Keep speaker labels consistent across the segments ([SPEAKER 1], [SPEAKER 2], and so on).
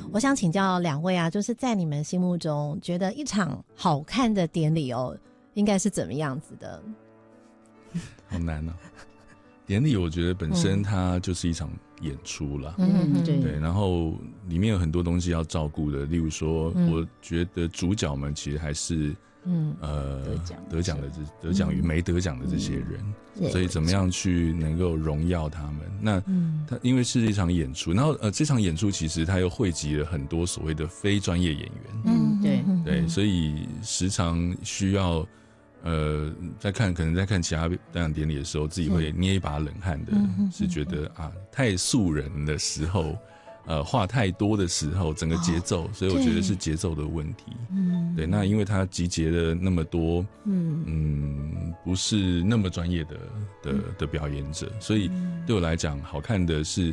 [SPEAKER 1] 我想请教两位啊，就是在你们心目中觉得一场好看的典礼应该是怎么样子的？
[SPEAKER 2] 好难哦。典礼我觉得本身它就是一场演出啦，对，然后里面有很多东西要照顾的，例如说，我觉得主角们其实还是得奖与没得奖的这些人，所以怎么样去能够荣耀他们？那它因为是一场演出，然后这场演出其实它又汇集了很多所谓的非专业演员，对，所以时常需要。可能在看其他颁奖典礼的时候，自己会捏一把冷汗的，是觉得太素人的时候，话太多的时候，整个节奏，所以我觉得是节奏的问题。对，那因为他集结了那么多，不是那么专业的表演者，所以对我来讲，好看的是，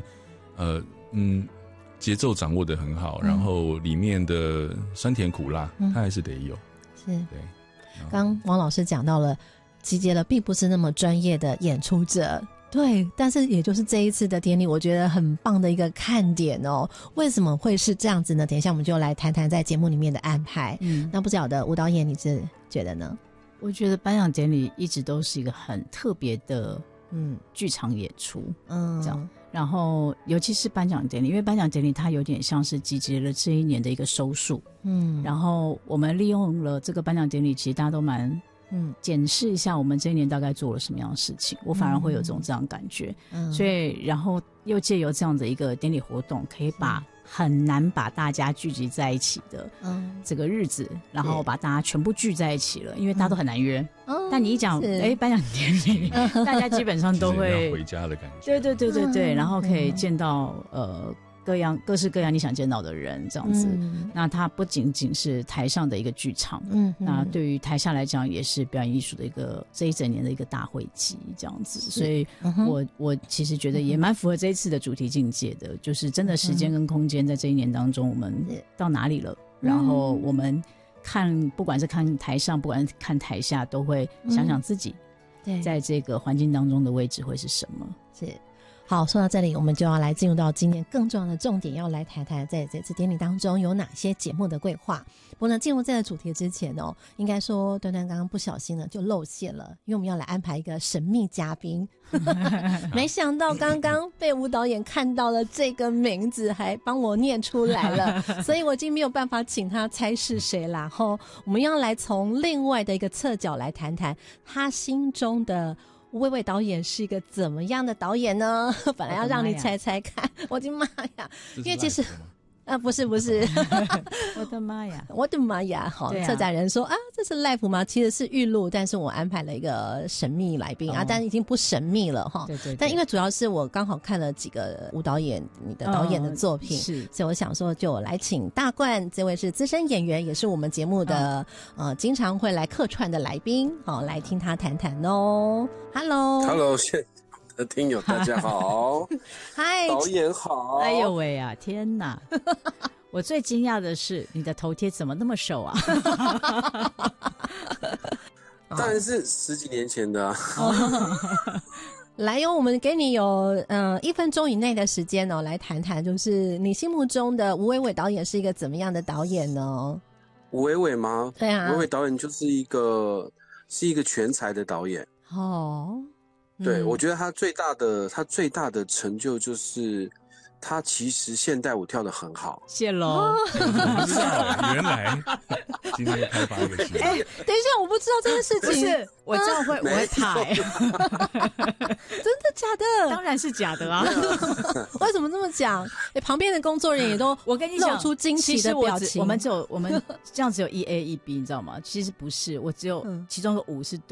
[SPEAKER 2] 节奏掌握得很好，然后里面的酸甜苦辣，它还是得有。
[SPEAKER 1] 是，对。刚王老师讲到了集结了并不是那么专业的演出者，对，但是也就是这一次的典礼我觉得很棒的一个看点哦。为什么会是这样子呢？等一下我们就来谈谈在节目里面的安排。那不晓得吴导演你是觉得呢？
[SPEAKER 3] 我觉得颁奖典礼一直都是一个很特别的剧场演出，这样。然后尤其是颁奖典礼，因为颁奖典礼它有点像是集结了这一年的一个收束，然后我们利用了这个颁奖典礼，其实大家都蛮检视一下我们这一年大概做了什么样的事情，我反而会有这样的感觉，所以然后又借由这样的一个典礼活动，可以把很难把大家聚集在一起的这个日子，然后把大家全部聚在一起了，因为大家都很难约，但你一讲颁奖典礼，大家基本上都会
[SPEAKER 2] 回家的感觉，
[SPEAKER 3] 对，然后可以见到各式各样你想见到的人这样子，那它不仅仅是台上的一个剧场，那对于台下来讲也是表演艺术的一个这一整年的一个大汇集这样子，所以我其实觉得也蛮符合这一次的主题境界的，就是真的时间跟空间在这一年当中我们到哪里了，然后我们不管是看台上不管是看台下都会想想自己在这个环境当中的位置会是什么。
[SPEAKER 1] 是，好，说到这里我们就要来进入到今天更重要的重点，要来谈谈在这次典礼当中有哪些节目的规划。不过呢，进入这个主题之前应该说端端刚刚不小心呢就露馅了，因为我们要来安排一个神秘嘉宾没想到刚刚被吴导演看到了这个名字还帮我念出来了所以我已经没有办法请他猜是谁啦。我们要来从另外的一个侧角来谈谈他心中的吴伟伟导演是一个怎么样的导演呢？本来要让你猜猜看，我的妈呀！因为其实不是我
[SPEAKER 3] 的妈呀，
[SPEAKER 1] 我的妈呀！好，策展人说这是 live 吗？其实是预录，但是我安排了一个神秘来宾但已经不神秘了哈。对，但因为主要是我刚好看了几个吴导演你的导演的作品，是，所以我想说就来请大冠，这位是资深演员，也是我们节目的经常会来客串的来宾，好，来听他谈谈哦。
[SPEAKER 4] Hello， 听友大家好，
[SPEAKER 1] 嗨，
[SPEAKER 4] 导演好。
[SPEAKER 3] 哎呦喂啊，天哪！我最惊讶的是你的头贴怎么那么瘦啊？
[SPEAKER 4] 当然是10几年前的
[SPEAKER 1] 来我们给你有1分钟以内的时间来谈谈，就是你心目中的吴伟伟导演是一个怎么样的导演呢？
[SPEAKER 4] 吴伟伟吗？
[SPEAKER 1] 对啊，
[SPEAKER 4] 吴伟伟导演就是一个全才的导演对，我觉得他最大的成就就是他其实现代舞跳得很好。
[SPEAKER 3] 谢喽。
[SPEAKER 2] 原来今天开发一个事。
[SPEAKER 1] 等一下，我不知道这件事情。
[SPEAKER 3] 不是，我这样我会怕
[SPEAKER 1] 真的假的？
[SPEAKER 3] 当然是假的啊。
[SPEAKER 1] 为什么这么讲？旁边的工作人员也都
[SPEAKER 3] 我跟你讲
[SPEAKER 1] 露出惊奇的表情。
[SPEAKER 3] 我们这样只有1A 1B， 你知道吗？其实不是，我只有其中的5是